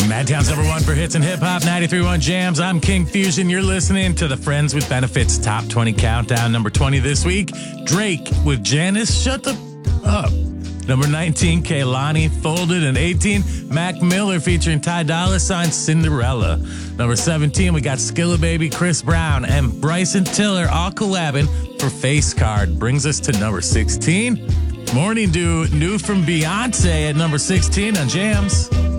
Madtown's number one for hits and hip hop, 93.1 Jams. I'm King Fusion. You're listening to the Friends with Benefits Top 20 Countdown. Number 20 this week, Drake with Janice. Shut the up. Number 19, Kehlani, Folded. And 18, Mac Miller featuring Ty Dolla $ign, Cinderella. Number 17, we got Skilla Baby, Chris Brown, and Bryson Tiller all collabing for Face Card. Brings us to number 16. Morning Dew, new from Beyonce at number 16 on Jams.